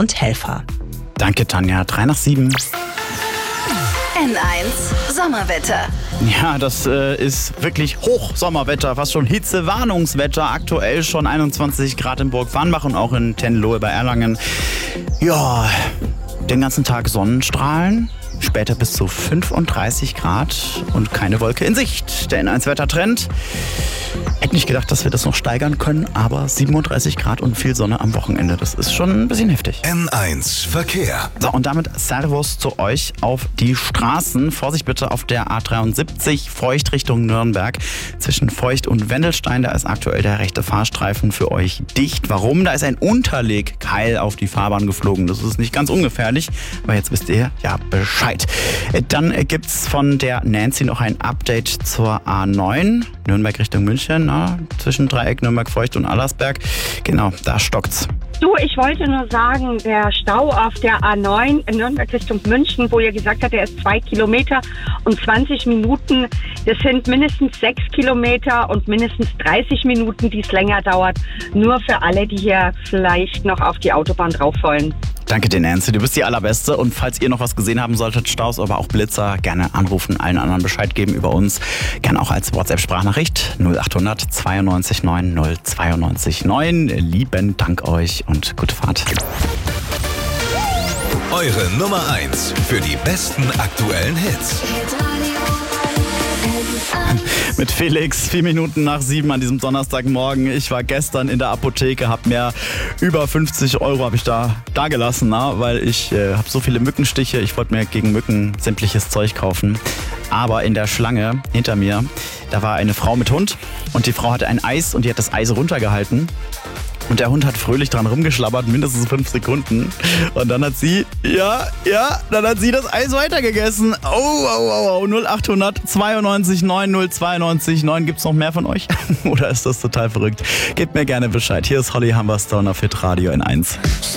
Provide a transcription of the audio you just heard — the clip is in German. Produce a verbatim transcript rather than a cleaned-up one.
und Helfer. Danke, Tanja. Drei nach sieben. N eins Sommerwetter. Ja, das äh, ist wirklich Hochsommerwetter, fast schon Hitzewarnungswetter. Aktuell schon einundzwanzig Grad in Burgwarnbach und auch in Tenlohe bei Erlangen. Ja, den ganzen Tag Sonnenstrahlen. Später bis zu fünfunddreißig Grad und keine Wolke in Sicht. Der N eins Wettertrend. Hätte nicht gedacht, dass wir das noch steigern können, aber siebenunddreißig Grad und viel Sonne am Wochenende. Das ist schon ein bisschen heftig. N eins Verkehr. So, und damit Servus zu euch auf die Straßen. Vorsicht bitte auf der A dreiundsiebzig, Feucht Richtung Nürnberg. Zwischen Feucht und Wendelstein, da ist aktuell der rechte Fahrstreifen für euch dicht. Warum? Da ist ein Unterlegkeil auf die Fahrbahn geflogen. Das ist nicht ganz ungefährlich, aber jetzt wisst ihr ja Bescheid. Dann gibt's von der Nancy noch ein Update zur A neun, Nürnberg Richtung München, na, zwischen Dreieck, Nürnberg, Feucht und Allersberg. Genau, da stockt's. Du, ich wollte nur sagen, der Stau auf der A neun in Nürnberg Richtung München, wo ihr gesagt habt, der ist zwei Kilometer und zwanzig Minuten. Das sind mindestens sechs Kilometer und mindestens dreißig Minuten, die es länger dauert. Nur für alle, die hier vielleicht noch auf die Autobahn drauf wollen. Danke dir, Nancy. Du bist die Allerbeste. Und falls ihr noch was gesehen haben solltet, Staus, aber auch Blitzer, gerne anrufen, allen anderen Bescheid geben über uns. Gerne auch als WhatsApp-Sprachnachricht null achthundert zweiundneunzig neun null zweiundneunzig neun. Lieben Dank euch und gute Fahrt. Eure Nummer eins für die besten aktuellen Hits. Mit Felix, vier Minuten nach sieben an diesem Donnerstagmorgen. Ich war gestern in der Apotheke, habe mir über fünfzig Euro habe ich da, da gelassen, na, weil ich äh, habe so viele Mückenstiche. Ich wollte mir gegen Mücken sämtliches Zeug kaufen. Aber in der Schlange hinter mir, da war eine Frau mit Hund und die Frau hatte ein Eis und die hat das Eis runtergehalten. Und der Hund hat fröhlich dran rumgeschlabbert, mindestens fünf Sekunden. Und dann hat sie, ja, ja, dann hat sie das Eis weitergegessen. Oh, oh, oh, oh, null achthundert zweiundneunzig neun null zweiundneunzig neun. Gibt's noch mehr von euch? Oder ist das total verrückt? Gebt mir gerne Bescheid. Hier ist Holly Humberstone auf Hit Radio N eins.